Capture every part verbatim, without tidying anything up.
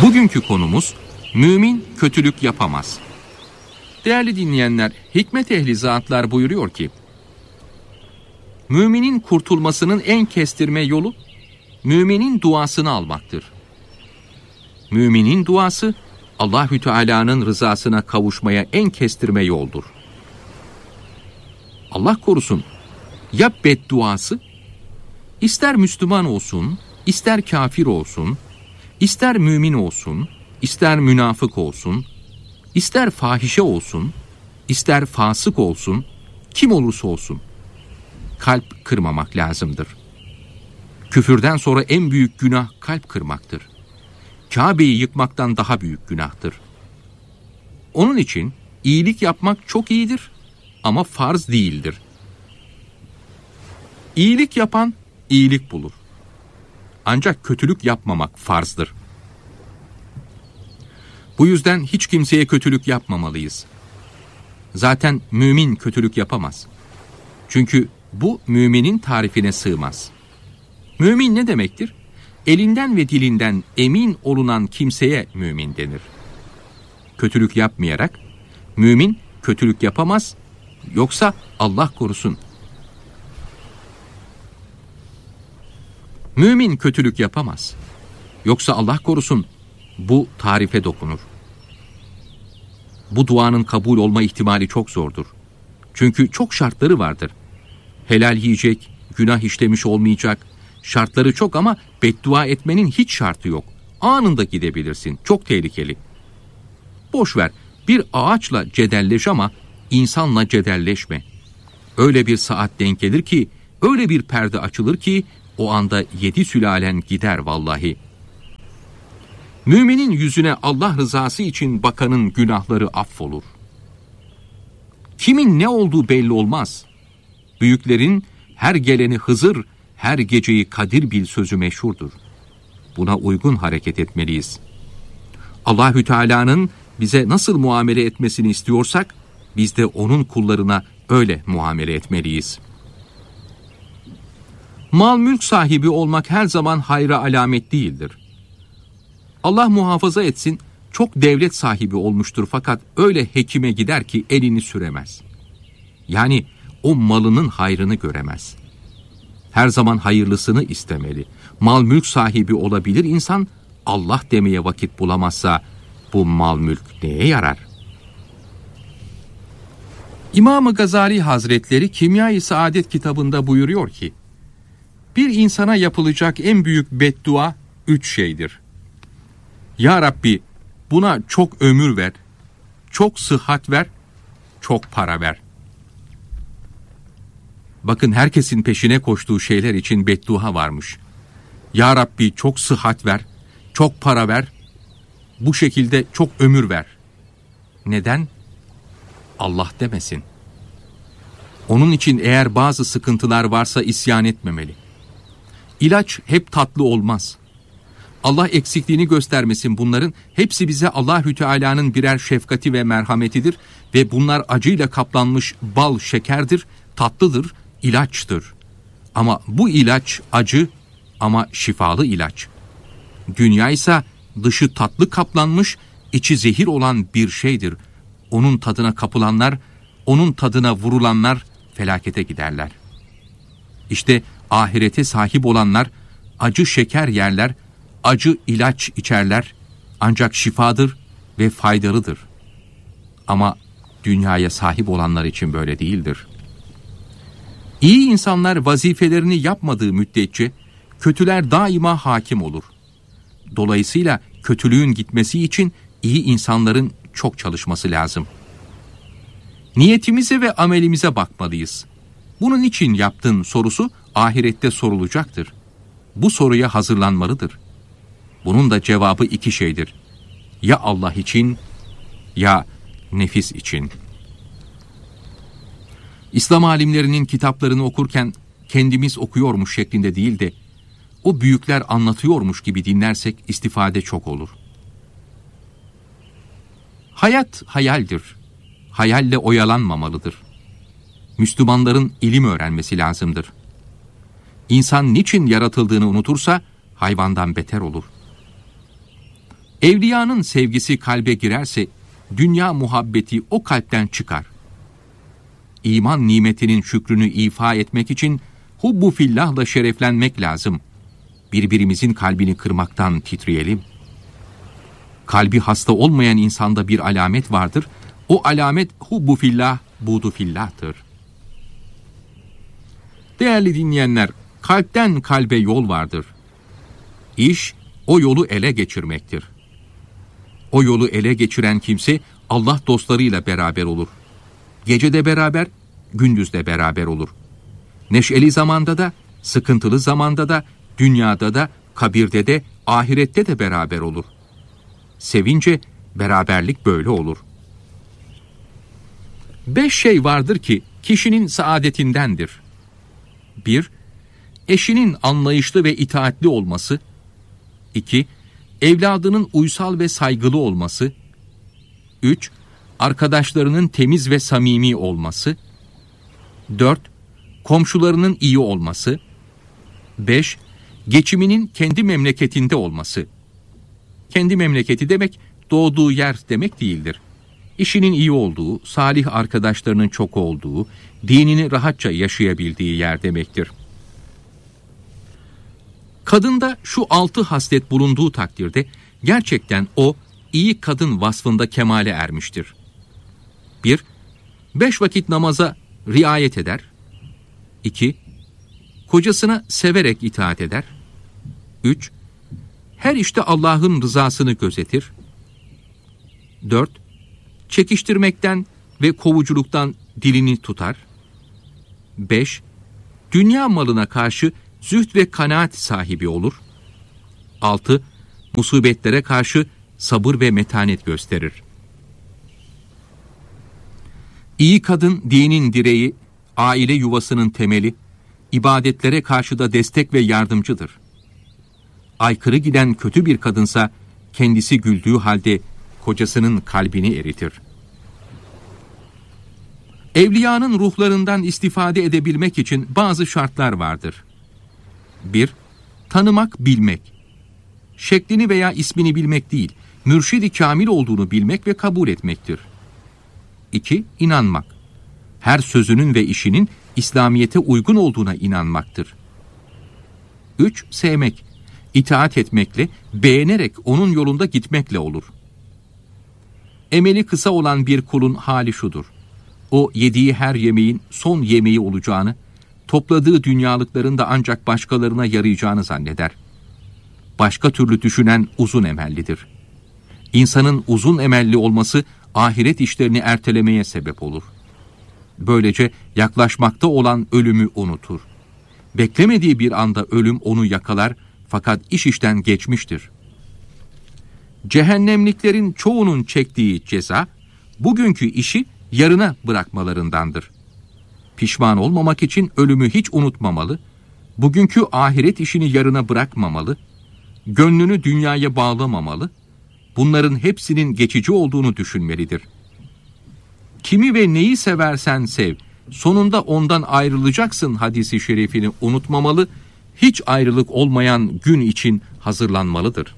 Bugünkü konumuz mümin kötülük yapamaz. Değerli dinleyenler, hikmet ehli zatlar buyuruyor ki, müminin kurtulmasının en kestirme yolu, müminin duasını almaktır. Müminin duası, Allahü Teala'nın rızasına kavuşmaya en kestirme yoldur. Allah korusun, ya bedduası, ister Müslüman olsun, ister kafir olsun, ister mümin olsun, ister münafık olsun, ister fahişe olsun, ister fasık olsun, kim olursa olsun, kalp kırmamak lazımdır. Küfürden sonra en büyük günah kalp kırmaktır. Kabe'yi yıkmaktan daha büyük günahtır. Onun için iyilik yapmak çok iyidir ama farz değildir. İyilik yapan iyilik bulur. Ancak kötülük yapmamak farzdır. Bu yüzden hiç kimseye kötülük yapmamalıyız. Zaten mümin kötülük yapamaz. Çünkü bu müminin tarifine sığmaz. Mümin ne demektir? Elinden ve dilinden emin olunan kimseye mümin denir. Kötülük yapmayarak mümin kötülük yapamaz, yoksa Allah korusun. Mümin kötülük yapamaz, yoksa Allah korusun bu tarife dokunur. Bu duanın kabul olma ihtimali çok zordur. Çünkü çok şartları vardır. Helal yiyecek, günah işlemiş olmayacak, şartları çok ama beddua etmenin hiç şartı yok. Anında gidebilirsin, çok tehlikeli. Boş ver, bir ağaçla cedelleş ama insanla cedelleşme. Öyle bir saat denk gelir ki, öyle bir perde açılır ki, o anda yedi sülalen gider vallahi. Müminin yüzüne Allah rızası için bakanın günahları affolur. Kimin ne olduğu belli olmaz. Büyüklerin her geleni Hızır, her geceyi Kadir bil sözü meşhurdur. Buna uygun hareket etmeliyiz. Allahü Teala'nın bize nasıl muamele etmesini istiyorsak, biz de onun kullarına öyle muamele etmeliyiz. Mal mülk sahibi olmak her zaman hayra alamet değildir. Allah muhafaza etsin, çok devlet sahibi olmuştur fakat öyle hekime gider ki elini süremez. Yani o malının hayrını göremez. Her zaman hayırlısını istemeli. Mal mülk sahibi olabilir insan, Allah demeye vakit bulamazsa bu mal mülk neye yarar? İmam-ı Gazali Hazretleri Kimya-i Saadet kitabında buyuruyor ki, bir insana yapılacak en büyük beddua üç şeydir. Ya Rabbi, buna çok ömür ver, çok sıhhat ver, çok para ver. Bakın, herkesin peşine koştuğu şeyler için beddua varmış. Ya Rabbi, çok sıhhat ver, çok para ver, bu şekilde çok ömür ver. Neden? Allah demesin. Onun için eğer bazı sıkıntılar varsa isyan etmemeli. İlaç hep tatlı olmaz. Allah eksikliğini göstermesin, bunların hepsi bize Allahü Teala'nın birer şefkati ve merhametidir ve bunlar acıyla kaplanmış bal şekerdir, tatlıdır, ilaçtır. Ama bu ilaç acı ama şifalı ilaç. Dünya ise dışı tatlı kaplanmış, içi zehir olan bir şeydir. Onun tadına kapılanlar, onun tadına vurulanlar felakete giderler. İşte ahirete sahip olanlar acı şeker yerler, acı ilaç içerler, ancak şifadır ve faydalıdır. Ama dünyaya sahip olanlar için böyle değildir. İyi insanlar vazifelerini yapmadığı müddetçe kötüler daima hakim olur. Dolayısıyla kötülüğün gitmesi için iyi insanların çok çalışması lazım. Niyetimize ve amelimize bakmalıyız. Bunun için yaptığın sorusu ahirette sorulacaktır. Bu soruya hazırlanmalıdır. Bunun da cevabı iki şeydir. Ya Allah için, ya nefis için. İslam alimlerinin kitaplarını okurken kendimiz okuyormuş şeklinde değil de o büyükler anlatıyormuş gibi dinlersek istifade çok olur. Hayat hayaldir. Hayalle oyalanmamalıdır. Müslümanların ilim öğrenmesi lazımdır. İnsan niçin yaratıldığını unutursa hayvandan beter olur. Evliyanın sevgisi kalbe girerse dünya muhabbeti o kalpten çıkar. İman nimetinin şükrünü ifa etmek için hubbu fillahla şereflenmek lazım. Birbirimizin kalbini kırmaktan titreyelim. Kalbi hasta olmayan insanda bir alamet vardır. O alamet hubbu fillah, buğdu fillahtır. Değerli dinleyenler, kalpten kalbe yol vardır. İş o yolu ele geçirmektir. O yolu ele geçiren kimse Allah dostlarıyla beraber olur. Gecede beraber, gündüzde beraber olur. Neşeli zamanda da, sıkıntılı zamanda da, dünyada da, kabirde de, ahirette de beraber olur. Sevince beraberlik böyle olur. Beş şey vardır ki kişinin saadetindendir. Bir, eşinin anlayışlı ve itaatli olması. İki, evladının uysal ve saygılı olması. Üç, arkadaşlarının temiz ve samimi olması. Dört, komşularının iyi olması. Beş, geçiminin kendi memleketinde olması. Kendi memleketi demek, doğduğu yer demek değildir. İşinin iyi olduğu, salih arkadaşlarının çok olduğu, dinini rahatça yaşayabildiği yer demektir. Kadında şu altı haslet bulunduğu takdirde gerçekten o iyi kadın vasfında kemale ermiştir. Bir, beş vakit namaza riayet eder. İki, kocasına severek itaat eder. Üç, her işte Allah'ın rızasını gözetir. Dört, çekiştirmekten ve kovuculuktan dilini tutar. Beş, dünya malına karşı zühd ve kanaat sahibi olur. Altı, musibetlere karşı sabır ve metanet gösterir. İyi kadın dinin direği, aile yuvasının temeli, ibadetlere karşı da destek ve yardımcıdır. Aykırı giden kötü bir kadınsa kendisi güldüğü halde kocasının kalbini eritir. Evliyanın ruhlarından istifade edebilmek için bazı şartlar vardır. Bir, tanımak, bilmek. Şeklini veya ismini bilmek değil, mürşid-i kamil olduğunu bilmek ve kabul etmektir. İki, inanmak. Her sözünün ve işinin İslamiyete uygun olduğuna inanmaktır. Üç, sevmek. İtaat etmekle, beğenerek onun yolunda gitmekle olur. Emeli kısa olan bir kulun hali şudur. O yediği her yemeğin son yemeği olacağını, topladığı dünyalıkların da ancak başkalarına yarayacağını zanneder. Başka türlü düşünen uzun emellidir. İnsanın uzun emelli olması ahiret işlerini ertelemeye sebep olur. Böylece yaklaşmakta olan ölümü unutur. Beklemediği bir anda ölüm onu yakalar fakat iş işten geçmiştir. Cehennemliklerin çoğunun çektiği ceza, bugünkü işi yarına bırakmalarındandır. Pişman olmamak için ölümü hiç unutmamalı, bugünkü ahiret işini yarına bırakmamalı, gönlünü dünyaya bağlamamalı, bunların hepsinin geçici olduğunu düşünmelidir. Kimi ve neyi seversen sev, sonunda ondan ayrılacaksın hadisi şerifini unutmamalı, hiç ayrılık olmayan gün için hazırlanmalıdır.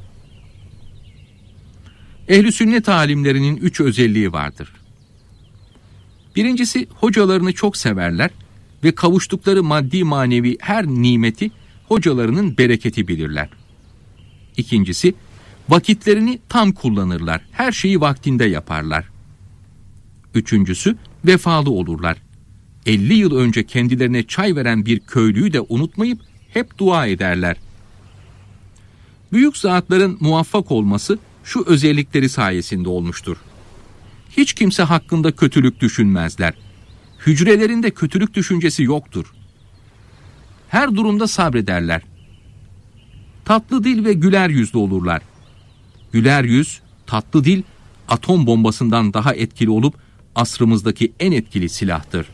Ehl-i sünnet alimlerinin üç özelliği vardır. Birincisi, hocalarını çok severler ve kavuştukları maddi manevi her nimeti hocalarının bereketi bilirler. İkincisi, vakitlerini tam kullanırlar, her şeyi vaktinde yaparlar. Üçüncüsü, vefalı olurlar. elli yıl önce kendilerine çay veren bir köylüyü de unutmayıp hep dua ederler. Büyük zatların muvaffak olması şu özellikleri sayesinde olmuştur. Hiç kimse hakkında kötülük düşünmezler. Hücrelerinde kötülük düşüncesi yoktur. Her durumda sabrederler. Tatlı dil ve güler yüzlü olurlar. Güler yüz, tatlı dil, atom bombasından daha etkili olup asrımızdaki en etkili silahtır.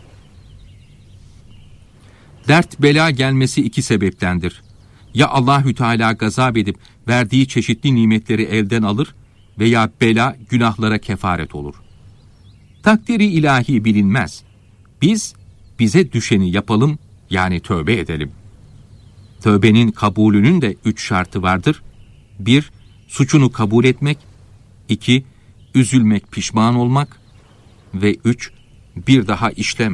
Dert bela gelmesi iki sebeptendir. Ya Allahü Teala gazap edip verdiği çeşitli nimetleri elden alır veya bela günahlara kefaret olur. Takdiri ilahi bilinmez. Biz bize düşeni yapalım, yani tövbe edelim. Tövbenin kabulünün de üç şartı vardır. Bir, Suçunu kabul etmek. iki Üzülmek, pişman olmak. Ve üç Bir daha işleme.